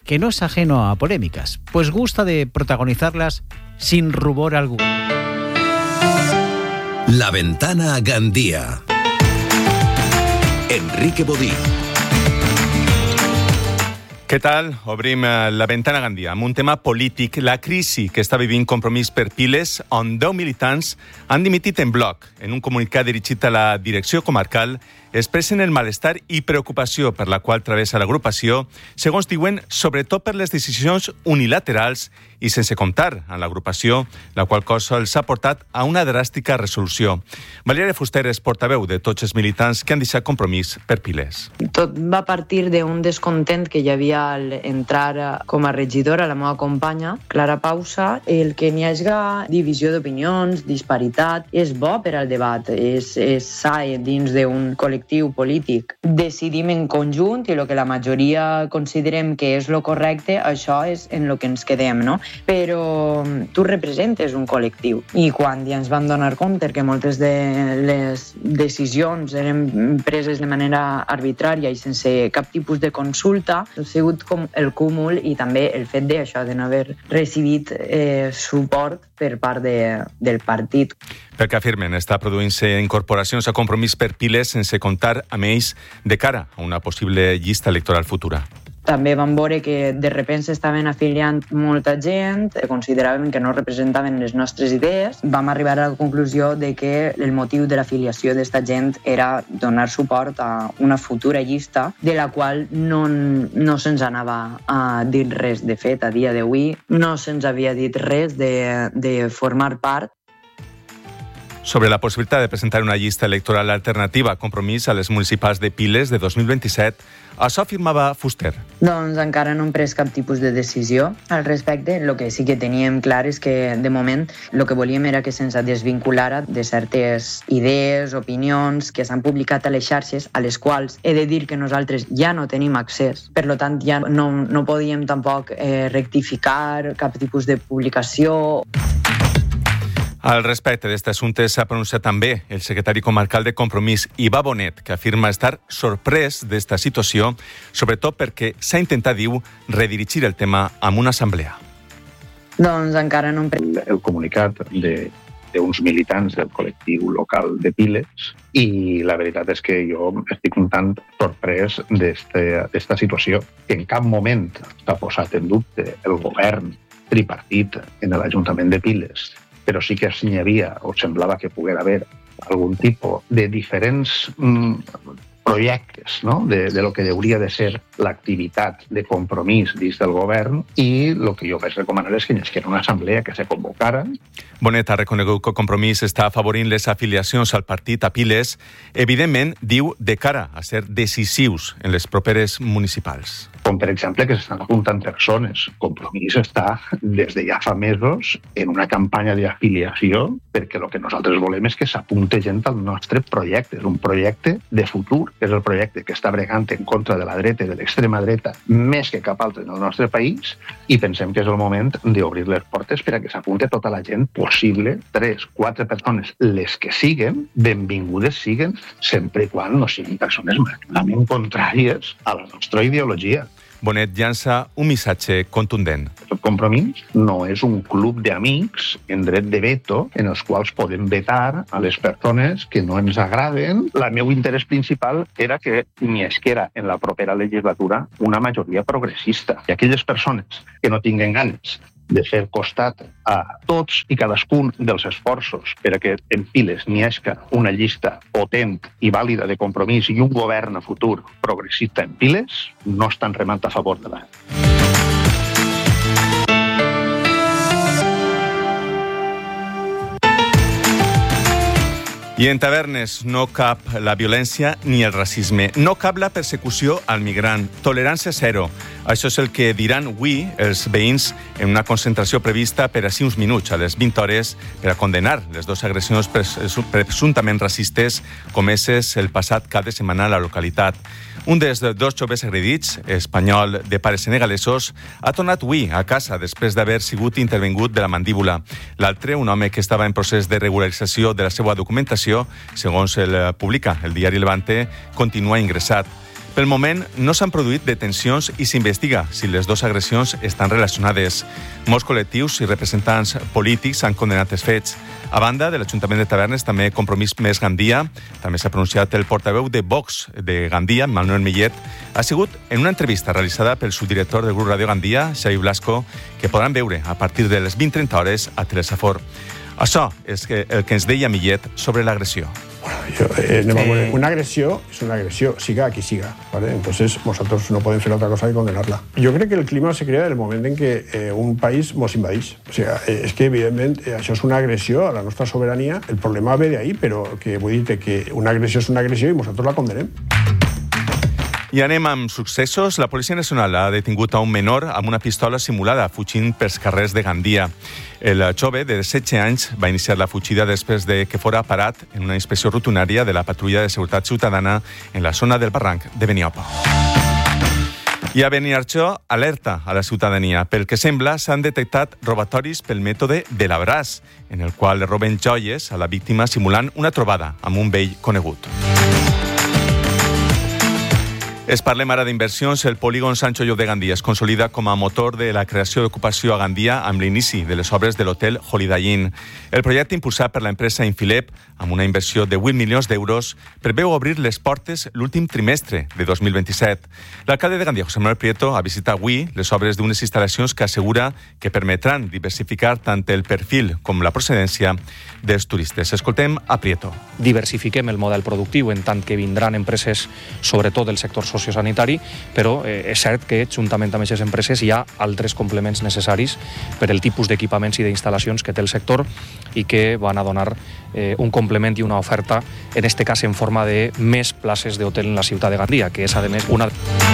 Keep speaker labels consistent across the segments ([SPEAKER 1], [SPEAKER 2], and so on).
[SPEAKER 1] que no es ajeno a polémicas, pues gusta de protagonizarlas sin rubor alguno.
[SPEAKER 2] La Ventana a Gandía. Enrique Bodí.
[SPEAKER 3] Què tal? Obrim La Ventana a Gandia amb un tema polític, la crisi que està vivint Compromís per Piles, on 10 militants han dimitit en bloc. En un comunicat dirigit a la direcció comarcal, expressen el malestar i preocupació per la qual travessa l'agrupació, segons diuen, sobretot per les decisions unilaterals i sense comptar amb l'agrupació, la qual cosa els ha portat a una dràstica resolució. Valèria Fuster és portaveu de tots els militants que han deixat Compromís per Piles.
[SPEAKER 4] Tot va partir d'un descontent que hi havia al entrar com a regidora la meva companya, Clara Pausa. El que n'hi hagi divisió d'opinions, disparitat, és bo per al debat, és sa dins d'un col·lectiu polític. Decidim en conjunt i el que la majoria considerem que és lo correcte, això és en el que ens quedem, no? Però tu representes un col·lectiu i quan ja ens vam donar compte que moltes de les decisions eren preses de manera arbitrària i sense cap tipus de consulta, ha sigut com el cúmul i també el fet d'això, de no haver recibit suport per part del partit.
[SPEAKER 3] Perquè afirmen, està produint-se incorporacions a Compromís per Piles sense comptar amb ells de cara a una possible llista electoral futura.
[SPEAKER 4] També vam veure que de sobte s'estaven afiliant molta gent, consideràvem que no representaven les nostres idees. Vam arribar a la conclusió de que el motiu de l'afiliació d'esta gent era donar suport a una futura llista de la qual no se'ns anava a dir res. De fet, a dia d'avui no se'ns havia dit res de formar part.
[SPEAKER 3] Sobre la possibilitat de presentar una llista electoral alternativa a Compromís a les municipals de Piles de 2027, això afirmava Fuster.
[SPEAKER 4] Doncs encara no hem pres cap tipus de decisió al respecte. El que sí que teníem clar és que, de moment, el que volíem era que se'ns desvinculara de certes idees, opinions que s'han publicat a les xarxes, a les quals he de dir que nosaltres ja no tenim accés. Per tant, ja no podíem tampoc rectificar cap tipus de publicació.
[SPEAKER 3] Al respecte d'aquest assumpte s'ha pronunciat també el secretari comarcal de Compromís, Iva Bonet, que afirma estar sorprès d'esta situació, sobretot perquè s'ha intentat, diu, redirigir el tema amb una assemblea.
[SPEAKER 4] Doncs encara no hem
[SPEAKER 5] el comunicat d'uns militants del col·lectiu local de Piles i la veritat és que jo estic un tant sorprès d'esta situació, que en cap moment s'ha posat en dubte el govern tripartit en l'Ajuntament de Piles, però sí que n'hi havia, o semblava que poguera haver, algun tipus de diferents projectes, no? de lo que hauria de ser l'activitat de Compromís dins del govern, i el que jo vaig recomanar és que hi hagués una assemblea que se convocara.
[SPEAKER 3] Bonet ha reconegut que Compromís està afavorint les afiliacions al partit a Piles, evidentment, diu, de cara a ser decisius en les properes municipals.
[SPEAKER 5] Com, per exemple, que s'estan apuntant persones. Compromís està, des de ja fa mesos, en una campanya d'afiliació, perquè el que nosaltres volem és que s'apunte gent al nostre projecte. És un projecte de futur, que és el projecte que està bregant en contra de la dreta i de l'extrema dreta més que cap altre en el nostre país, i pensem que és el moment d'obrir les portes per a que s'apunte tota la gent possible, 3, 4 persones, les que siguen, benvingudes siguen, sempre i quan no siguin persones marcadament contràries a la nostra ideologia.
[SPEAKER 3] Bonet llança un missatge contundent.
[SPEAKER 5] El Compromís no és un club d'amics en dret de veto en els quals podem vetar a les persones que no ens agraden. El meu interès principal era que n'hi haguera en la propera legislatura una majoria progressista. I aquelles persones que no tinguen ganes de fer costat a tots i cadascun dels esforços per a que en Piles n'hi hagi una llista potent i vàlida de Compromís i un govern a futur progressista en Piles, no estan remant a favor de la...
[SPEAKER 3] I en tavernes no cap la violència ni el racisme. No cap la persecució al migrant. Tolerància zero. Això és el que diran avui els veïns en una concentració prevista per a 5 minuts a les 20 hores per a condenar les 2 agressions presumptament racistes comeses el passat cap de setmana a la localitat. Un dels 2 joves agredits, espanyol de pares senegalesos, ha tornat avui a casa després d'haver sigut intervingut de la mandíbula. L'altre, un home que estava en procés de regularització de la seva documentació, segons el publica el diari Levante, continua ingressat. Pel moment, no s'han produït detencions i s'investiga si les dues agressions estan relacionades. Molts col·lectius i representants polítics han condenat els fets. A banda de l'Ajuntament de Tavernes, també Compromís Més Gandia, també s'ha pronunciat el portaveu de Vox de Gandia, Manuel Millet, ha sigut en una entrevista realitzada pel subdirector del grup Radio Gandia, Xavi Blasco, que podran veure a partir de les 20:30 hores a Telesafor. Això és el que ens deia Millet sobre l'agressió.
[SPEAKER 6] Una agresión es una agresión, siga qui siga, ¿vale? Entonces nosotros no podemos hacer otra cosa que condenarla. Yo creo que el clima se crea en el momento en que un país nos invadís. O sea, es que evidentment això és una agressió a la nostra sobirania. El problema ve de ahí, però que vull dir que una agressió és una agressió i nosaltres la condenem.
[SPEAKER 3] I anem amb successos. La Policia Nacional ha detingut a un menor amb una pistola simulada fugint pels carrers de Gandia. El jove de 16 anys va iniciar la fugida després de que fora parat en una inspecció rutinària de la Patrulla de Seguretat Ciutadana en la zona del barranc de Beniopa. I a Beniarjó, alerta a la ciutadania. Pel que sembla, s'han detectat robatoris pel mètode de l'abraç, en el qual roben joies a la víctima simulant una trobada amb un vell conegut. Parlem ara d'inversions. El polígon Sancho Llop de Gandia es consolida com a motor de la creació d'ocupació a Gandia amb l'inici de les obres de l'hotel Holiday Inn. El projecte impulsat per l'empresa Infilep, amb una inversió de 8 milions d'euros, preveu obrir les portes l'últim trimestre de 2027. L'alcalde de Gandia, José Manuel Prieto, ha visitat avui les obres d'unes instal·lacions que assegura que permetran diversificar tant el perfil com la procedència dels turistes. Escoltem a Prieto.
[SPEAKER 7] Diversifiquem el model productiu en tant que vindran empreses, sobretot del sector sociosanitari, però és cert que juntament amb aquestes empreses hi ha altres complements necessaris per el tipus d'equipaments i d'instal·lacions que té el sector i que van a donar un complement i una oferta, en este cas en forma de més places d'hotel en la ciutat de Gandia, que és a més una...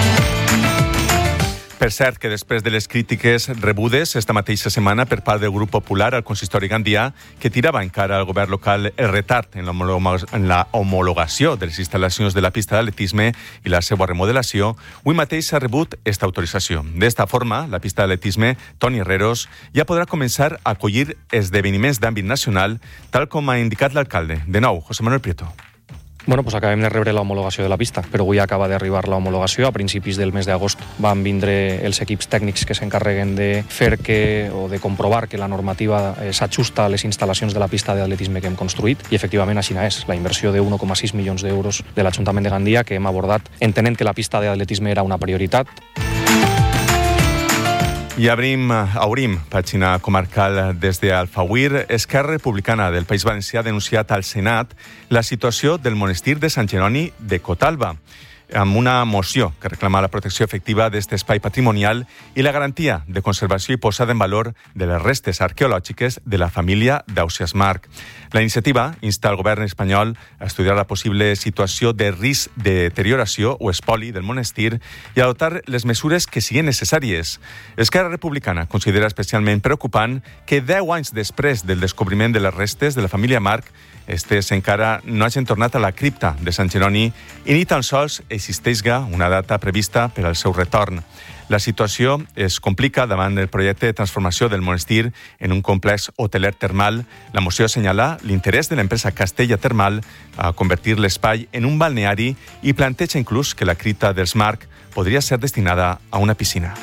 [SPEAKER 3] Per cert, que després de les crítiques rebudes esta mateixa setmana per part del grup popular al consistori gandià, que tirava encara al govern local el retard en la homologació de les instal·lacions de la pista d'atletisme i la seva remodelació, avui mateix s'ha rebut esta autorització. D'esta forma, la pista d'atletisme Toni Herreros ja podrà començar a acollir esdeveniments d'àmbit nacional, tal com ha indicat l'alcalde. De nou, José Manuel Prieto.
[SPEAKER 7] Bueno, pues acabem de rebre l'homologació de la pista, però avui acaba d'arribar l'homologació. A principis del mes d'agost van vindre els equips tècnics que s'encarreguen de fer o de comprovar que la normativa s'ajusta a les instal·lacions de la pista d'atletisme que hem construït, i efectivament així és. La inversió de 1,6 milions d'euros de l'Ajuntament de Gandia que hem abordat entenent que la pista d'atletisme era una prioritat.
[SPEAKER 3] I obrim pàgina comarcal des d'Alfauir. Esquerra Republicana del País Valencià ha denunciat al Senat la situació del monestir de Sant Jeroni de Cotalba, amb una moció que reclama la protecció efectiva d'aquest espai patrimonial i la garantia de conservació i posada en valor de les restes arqueològiques de la família d'Ausiàs Marc. La iniciativa insta al govern espanyol a estudiar la possible situació de risc de deterioració o espoli del monestir i a adoptar les mesures que siguin necessàries. Esquerra Republicana considera especialment preocupant que 10 anys després del descobriment de les restes de la família Marc, estes encara no hagin tornat a la cripta de Sant Jeroni i ni tan sols existeixga una data prevista per al seu retorn. La situació es complica davant del projecte de transformació del monestir en un complex hoteler termal. La moció assenyala l'interès de l'empresa Castella Termal a convertir l'espai en un balneari i planteja inclús que la cripta dels Marc podria ser destinada a una piscina.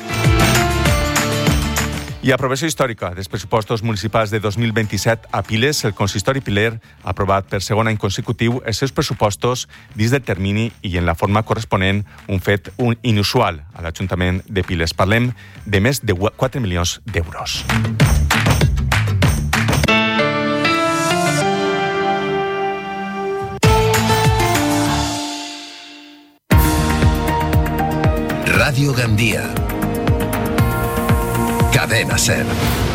[SPEAKER 3] I aprovació històrica dels pressupostos municipals de 2027 a Piles. El consistori Piler ha aprovat per segon any consecutiu els seus pressupostos dins del termini i en la forma corresponent, un fet inusual a l'Ajuntament de Piles. Parlem de més de 4 milions d'euros.
[SPEAKER 2] Radio Gandia. Cadena SER.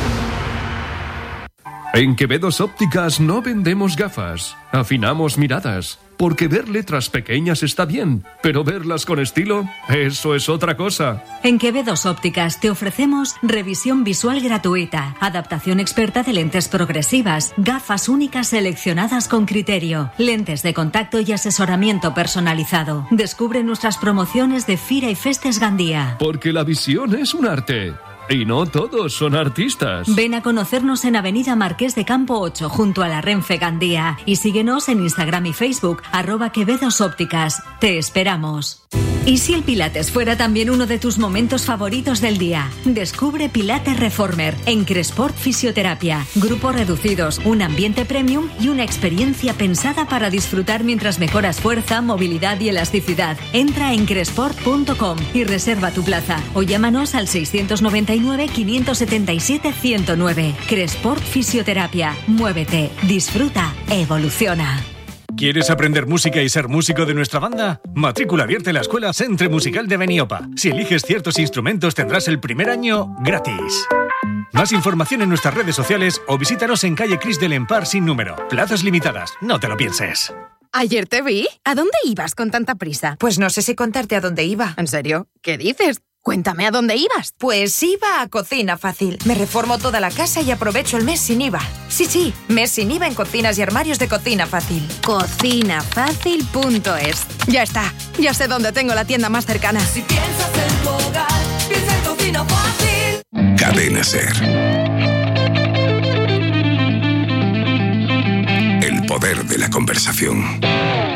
[SPEAKER 8] En Quevedos Ópticas no vendemos gafas, afinamos miradas. Porque ver letras pequeñas está bien, pero verlas con estilo, eso es otra cosa.
[SPEAKER 9] En Quevedos Ópticas te ofrecemos revisión visual gratuita, adaptación experta de lentes progresivas, gafas únicas seleccionadas con criterio, lentes de contacto y asesoramiento personalizado. Descubre nuestras promociones de Fira y Festes Gandia.
[SPEAKER 8] Porque la visión es un arte. Y no todos son artistas.
[SPEAKER 9] Ven a conocernos en Avenida Marqués de Campo 8, junto a la Renfe Gandía. Y síguenos en Instagram y Facebook, @Quevedos Ópticas. Te esperamos. ¿Y si el Pilates fuera también uno de tus momentos favoritos del día? Descubre Pilates Reformer en Cresport Fisioterapia. Grupos reducidos, un ambiente premium y una experiencia pensada para disfrutar mientras mejoras fuerza, movilidad y elasticidad. Entra en cresport.com y reserva tu plaza o llámanos al 699 577 109. Cresport Fisioterapia. Muévete, disfruta, evoluciona.
[SPEAKER 10] ¿Quieres aprender música y ser músico de nuestra banda? Matrícula abierta en la Escuela Centre Musical de Beniopa. Si eliges ciertos instrumentos tendrás el primer año gratis. Más información en nuestras redes sociales o visítanos en calle Cris del Empar sin número. Plazas limitadas, no te lo pienses.
[SPEAKER 11] Ayer te vi. ¿A dónde ibas con tanta prisa?
[SPEAKER 12] Pues no sé si contarte a dónde iba.
[SPEAKER 11] ¿En serio? ¿Qué dices? Cuéntame a dónde ibas.
[SPEAKER 12] Pues iba a Cocina Fácil. Me reformo toda la casa y aprovecho el mes sin IVA. Sí, mes sin IVA en cocinas y armarios de Cocina Fácil.
[SPEAKER 11] Cocinafácil.es. Ya está. Ya sé dónde tengo la tienda más cercana.
[SPEAKER 13] Si piensas en tu hogar, piensa en Cocina Fácil.
[SPEAKER 2] Cadena SER. El poder de la conversación.